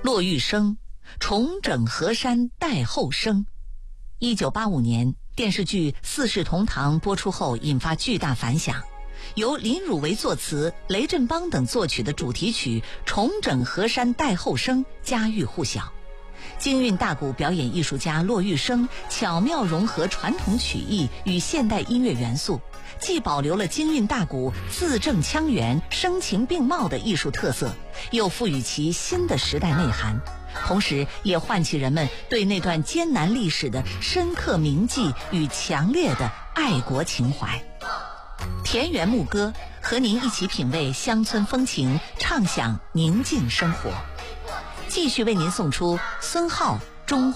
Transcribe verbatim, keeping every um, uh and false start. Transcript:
骆玉笙重整河山待后生。一九八五年，电视剧《四世同堂》播出后引发巨大反响，由林汝为作词，雷振邦等作曲的主题曲《重整河山待后生》家喻户晓。京韵大鼓表演艺术家骆玉笙巧妙融合传统曲艺与现代音乐元素，既保留了京韵大鼓字正腔圆、声情并茂的艺术特色，又赋予其新的时代内涵，同时也唤起人们对那段艰难历史的深刻铭记与强烈的爱国情怀。田园牧歌，和您一起品味乡村风情，畅享宁静生活。继续为您送出孙浩中